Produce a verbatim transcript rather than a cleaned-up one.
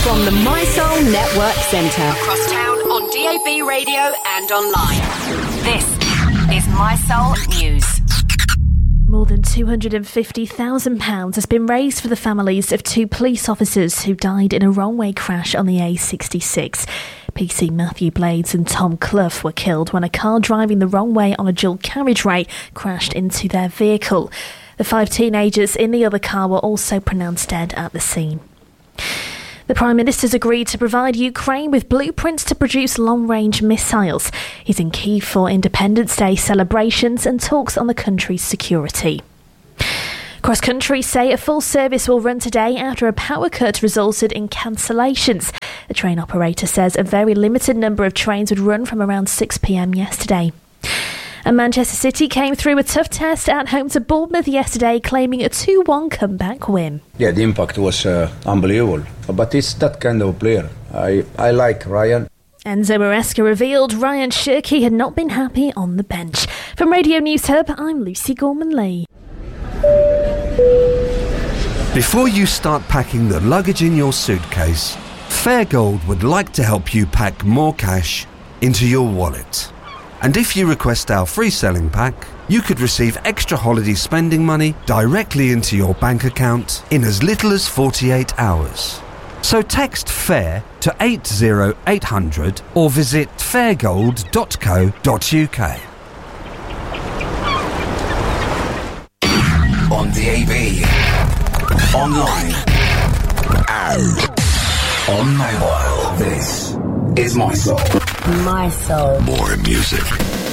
From the My Soul Network Centre. Across town on D A B radio and online. This is My Soul News. More than two hundred fifty thousand pounds has been raised for the families of two police officers who died in a wrong-way crash on the A sixty-six. P C Matthew Blades and Tom Clough were killed when a car driving the wrong way on a dual carriageway crashed into their vehicle. The five teenagers in the other car were also pronounced dead at the scene. The Prime Minister's agreed to provide Ukraine with blueprints to produce long-range missiles. He's in Kyiv for Independence Day celebrations and talks on the country's security. Cross Country say a full service will run today after a power cut resulted in cancellations. The train operator says a very limited number of trains would run from around six p m yesterday. And Manchester City came through a tough test at home to Bournemouth yesterday, claiming a two one comeback win. Yeah, the impact was uh, unbelievable. But it's that kind of player. I, I like Ryan. Enzo Maresca revealed Ryan Shirky had not been happy on the bench. From Radio News Hub, I'm Lucy Gorman-Lee. Before you start packing the luggage in your suitcase, Fairgold would like to help you pack more cash into your wallet. And if you request our free selling pack, you could receive extra holiday spending money directly into your bank account in as little as forty-eight hours. So text FAIR to eight zero eight hundred or visit fairgold dot co dot uk. On D A B, online, and on mobile. This is My Soul. My Soul. More music.